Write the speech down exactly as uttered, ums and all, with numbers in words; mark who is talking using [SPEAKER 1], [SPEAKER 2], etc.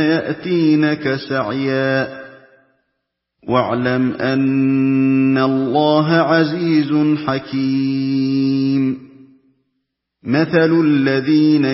[SPEAKER 1] يَأْتِينَكَ سَعْيًا وَاعْلَمْ أَنَّ اللَّهَ عَزِيزٌ حَكِيمٌ. مَثَلُ الَّذِينَ